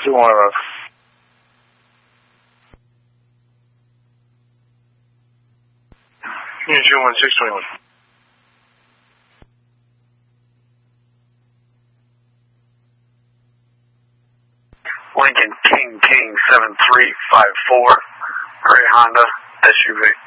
2-1. Unit 2-1, 621. Lincoln King 7354, gray Honda SUV.